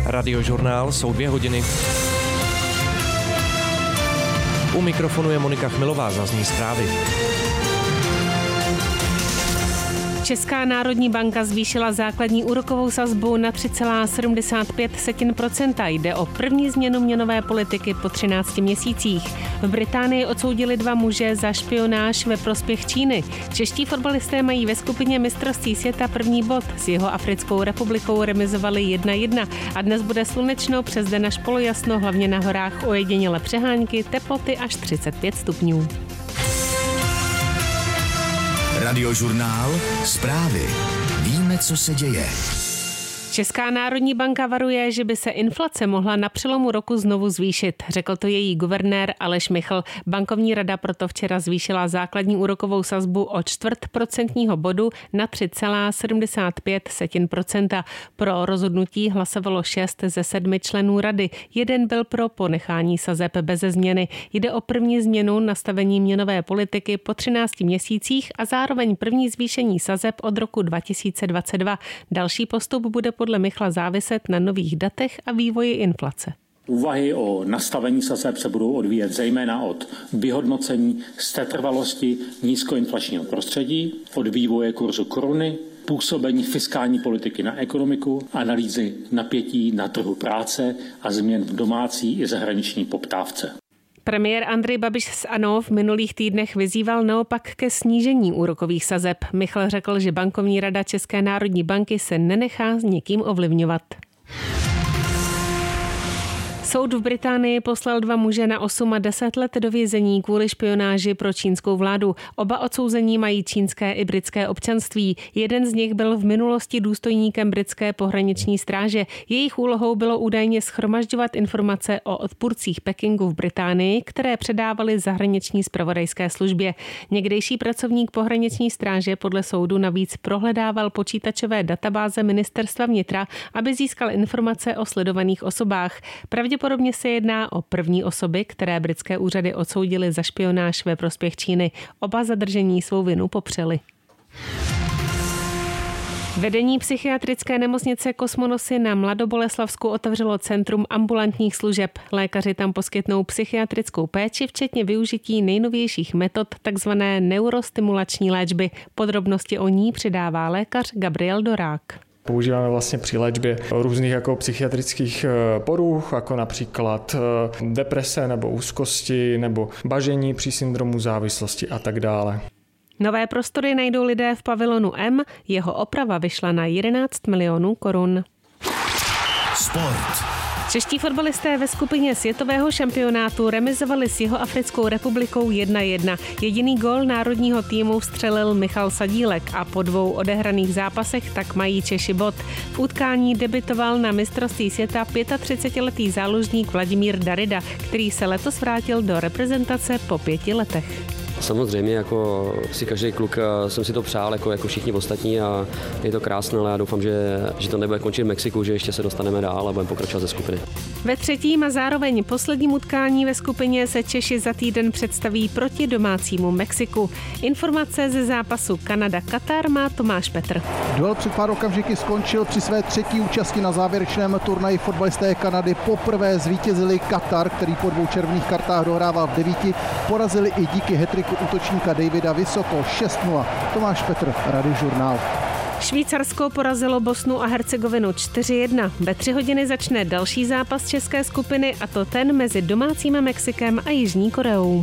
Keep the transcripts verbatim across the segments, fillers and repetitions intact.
Radiožurnál jsou dvě hodiny. U mikrofonu je Monika Chmilová, zazní zprávy. Česká národní banka zvýšila základní úrokovou sazbu na tři celá sedmdesát pět procenta. Jde o první změnu měnové politiky po třinácti měsících. V Británii odsoudili dva muže za špionáž ve prospěch Číny. Čeští fotbalisté mají ve skupině mistrovství světa první bod. S Jihoafrickou republikou remizovali jedna jedna a dnes bude slunečno, přes den až polojasno, hlavně na horách ojediněle přehánky, teploty až třicet pět stupňů. Radiožurnál, zprávy. Víme, co se děje. Česká národní banka varuje, že by se inflace mohla na přelomu roku znovu zvýšit. Řekl to její guvernér Aleš Michl. Bankovní rada proto včera zvýšila základní úrokovou sazbu o čtvrt procentního bodu na tři celá sedmdesát pět procenta. Pro rozhodnutí hlasovalo šest ze sedmi členů rady. Jeden byl pro ponechání sazeb beze změny. Jde o první změnu nastavení měnové politiky po třinácti měsících a zároveň první zvýšení sazeb od roku dva tisíce dvacet dva. Další postup bude podle Michla záviset na nových datech a vývoji inflace. Úvahy o nastavení sazeb se budou odvíjet zejména od vyhodnocení setrvalosti nízkoinflačního prostředí, od vývoje kurzu koruny, působení fiskální politiky na ekonomiku, analýzy napětí na trhu práce a změn v domácí i zahraniční poptávce. Premiér Andrej Babiš z ANO v minulých týdnech vyzýval naopak ke snížení úrokových sazeb. Michl řekl, že bankovní rada České národní banky se nenechá někým ovlivňovat. Soud v Británii poslal dva muže na osm a deset let do vězení kvůli špionáži pro čínskou vládu. Oba odsouzení mají čínské i britské občanství. Jeden z nich byl v minulosti důstojníkem britské pohraniční stráže. Jejich úlohou bylo údajně shromažďovat informace o odpůrcích Pekingu v Británii, které předávali zahraniční zpravodajské službě. Někdejší pracovník pohraniční stráže podle soudu navíc prohledával počítačové databáze ministerstva vnitra, aby získal informace o sledovaných osobách. Pravděpodobně Pravděpodobně se jedná o první osoby, které britské úřady odsoudily za špionáž ve prospěch Číny. Oba zadržení svou vinu popřeli. Vedení psychiatrické nemocnice Kosmonosy na Mladoboleslavsku otevřelo centrum ambulantních služeb. Lékaři tam poskytnou psychiatrickou péči, včetně využití nejnovějších metod takzvané neurostimulační léčby. Podrobnosti o ní přidává lékař Gabriel Dorák. Používáme vlastně při léčbě různých jako psychiatrických poruch, jako například deprese nebo úzkosti nebo bažení při syndromu závislosti a tak dále. Nové prostory najdou lidé v pavilonu M, jeho oprava vyšla na jedenáct milionů korun. Sport. Čeští fotbalisté ve skupině světového šampionátu remizovali s Jihoafrickou republikou jedna jedna. Jediný gól národního týmu vstřelil Michal Sadílek a po dvou odehraných zápasech tak mají Češi bod. V utkání debitoval na mistrovství světa třicetiletý záložník Vladimír Darida, který se letos vrátil do reprezentace po pěti letech. Samozřejmě, jako si každý kluk jsem si to přál, jako, jako všichni ostatní a je to krásné, ale já doufám, že, že to nebude končit v Mexiku, že ještě se dostaneme dál a budeme pokračovat ze skupiny. Ve třetím a zároveň posledním utkání ve skupině se Češi za týden představí proti domácímu Mexiku. Informace ze zápasu Kanada-Katar má Tomáš Petr. Duel před pár okamžiky skončil. Při své třetí účasti na závěrečném turnaji fotbalisté Kanady poprvé zvítězili Katar, který po dvou červených kartách dohrával v devíti. Porazili i díky hat-tricku útočníka Davida Vysoko šest nula. Tomáš Petr, Radiožurnál. Švýcarsko porazilo Bosnu a Hercegovinu čtyři jedna. Ve tři hodiny začne další zápas české skupiny, a to ten mezi domácím Mexikem a Jižní Koreou.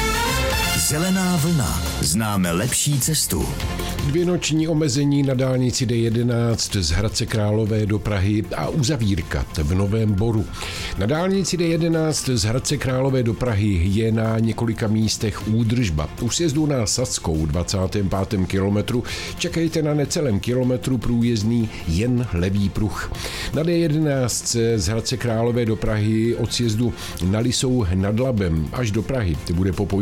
Zelená vlna. Známe lepší cestu. Dvě noční omezení na dálnici D jedenáct z Hradce Králové do Prahy a uzavírka v Novém Boru. Na dálnici D jedenáct z Hradce Králové do Prahy je na několika místech údržba. U sjezdu na Sadskou dvacátém pátém kilometru čekejte na necelém kilometru průjezdný jen levý pruh. Na D jedenáct z Hradce Králové do Prahy od sjezdu na Lisou nad Labem až do Prahy bude po